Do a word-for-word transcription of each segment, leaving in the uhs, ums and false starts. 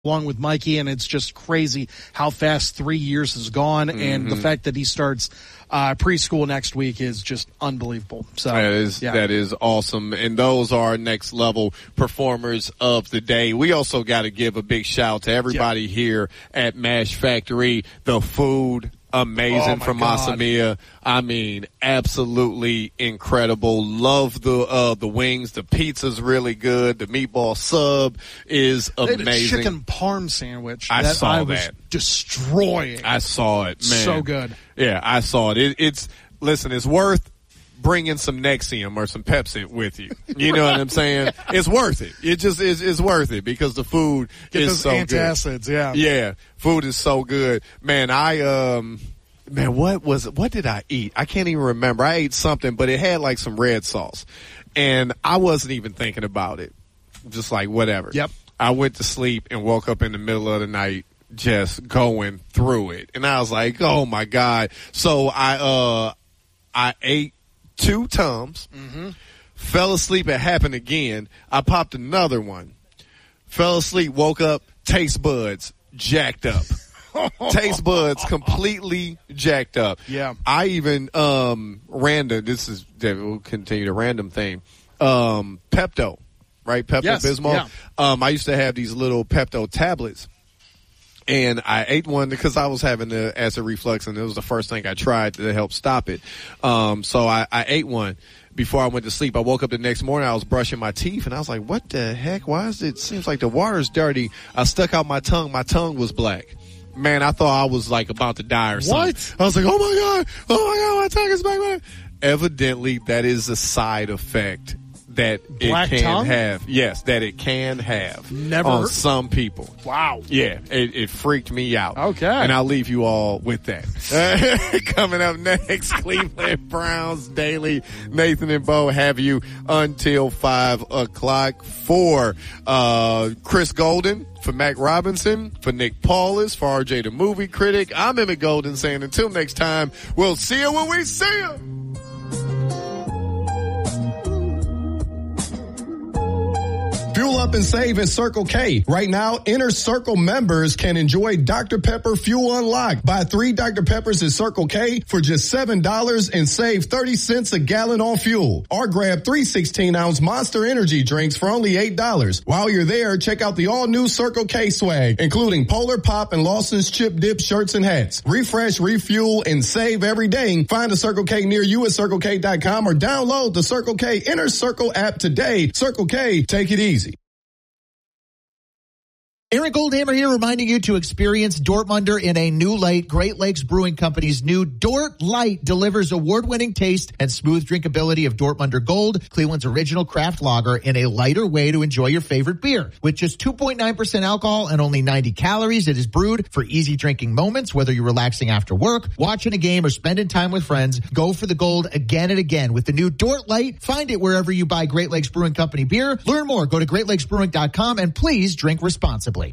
along with Mikey, and it's just crazy how fast three years has gone, mm-hmm. and the fact that he starts uh, preschool next week is just unbelievable. So that is yeah. that is awesome, and those are next level performers of the day. We also got to give a big shout to everybody yeah. here at Mash Factory. The food. Amazing oh from Masamiya. I mean, absolutely incredible. Love the uh, the wings. The pizza's really good. The meatball sub is amazing. They had a chicken parm sandwich. I that saw I that. Was destroying. I saw it, man. So good. Yeah, I saw it. it. It's listen. It's worth bringing some Nexium or some Pepsi with you. You know what I'm saying? It's worth it. It just is it's worth it because the food Get is those so antacids, good. yeah. Yeah. Food is so good. Man, I um man, what was what did I eat? I can't even remember. I ate something, but it had like some red sauce. And I wasn't even thinking about it. Just like whatever. Yep. I went to sleep and woke up in the middle of the night just going through it. And I was like, "Oh my God." So I uh I ate two Tums, mm-hmm. fell asleep. It happened again. I popped another one, fell asleep, woke up, taste buds jacked up. Taste buds completely jacked up. Yeah. I even, um, random, this is, we'll continue the random thing. Um, Pepto, right? Pepto yes, Bismol. Yeah. Um, I used to have these little Pepto tablets. And I ate one because I was having the acid reflux, and it was the first thing I tried to help stop it. Um, so I, I ate one before I went to sleep. I woke up the next morning, I was brushing my teeth, and I was like, what the heck? Why is it, it seems like the water's dirty? I stuck out my tongue. My tongue was black. Man, I thought I was like about to die or something. What? I was like, oh my God, oh my God, my tongue is black. Man. Evidently, that is a side effect that Black it can tongue? have. Yes, that it can have. Never on heard- some people. Wow. Yeah, it, it freaked me out. Okay. And I'll leave you all with that. Coming up next, Cleveland Browns Daily. Nathan and Bo have you until five o'clock for uh, Chris Golden, for Mac Robinson, for Nick Paulus, for R J the Movie Critic. I'm Emmett Golden saying until next time, we'll see you when we see you. Fuel up and save at Circle K. Right now, Inner Circle members can enjoy Doctor Pepper Fuel Unlocked. Buy three Doctor Peppers at Circle K for just seven dollars and save thirty cents a gallon on fuel. Or grab three sixteen ounce Monster Energy drinks for only eight dollars. While you're there, check out the all-new Circle K swag, including Polar Pop and Lawson's Chip Dip shirts and hats. Refresh, refuel, and save every day. Find a Circle K near you at Circle K dot com or download the Circle K Inner Circle app today. Circle K, take it easy. Aaron Goldhammer here, reminding you to experience Dortmunder in a new light. Great Lakes Brewing Company's new Dort Light delivers award-winning taste and smooth drinkability of Dortmunder Gold, Cleveland's original craft lager, in a lighter way to enjoy your favorite beer. With just two point nine percent alcohol and only ninety calories, it is brewed for easy drinking moments, whether you're relaxing after work, watching a game, or spending time with friends. Go for the gold again and again with the new Dort Light. Find it wherever you buy Great Lakes Brewing Company beer. Learn more. Go to great lakes brewing dot com and please drink responsibly.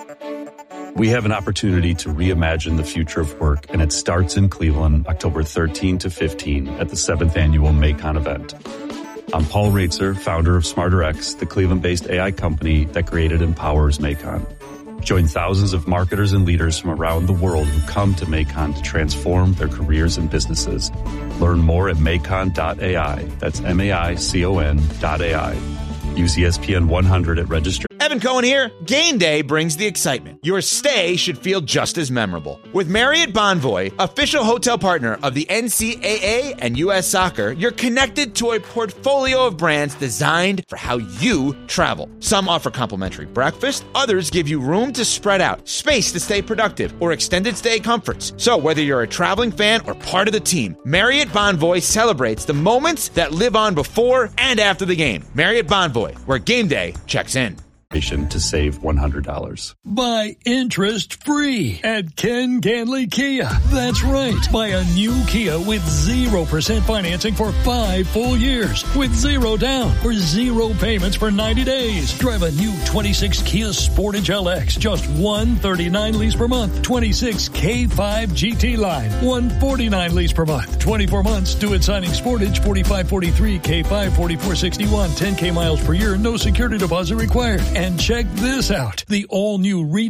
We have an opportunity to reimagine the future of work, and it starts in Cleveland, October thirteenth to fifteenth at the seventh Annual Maycon event. I'm Paul Raitzer, founder of SmarterX, the Cleveland-based A I company that created and powers Maycon. Join thousands of marketers and leaders from around the world who come to Maycon to transform their careers and businesses. Learn more at maycon dot A I. That's M A I C O N dot A I. Use E S P N one hundred at register. Evan Cohen here. Game day brings the excitement. Your stay should feel just as memorable. With Marriott Bonvoy, official hotel partner of the N C double A and U S Soccer, you're connected to a portfolio of brands designed for how you travel. Some offer complimentary breakfast, others give you room to spread out, space to stay productive, or extended stay comforts. So whether you're a traveling fan or part of the team, Marriott Bonvoy celebrates the moments that live on before and after the game. Marriott Bonvoy, where game day checks in. To save one hundred dollars. Buy interest-free at Ken Ganley Kia. That's right. Buy a new Kia with zero percent financing for five full years with zero down or zero payments for ninety days. Drive a new twenty-six Kia Sportage L X, just one hundred thirty-nine lease per month. twenty-six K five G T Line, one hundred forty-nine lease per month. twenty-four months, due at signing Sportage, forty-five forty-three, K five forty-four sixty-one, ten K miles per year, no security deposit required. And check this out. The all-new retail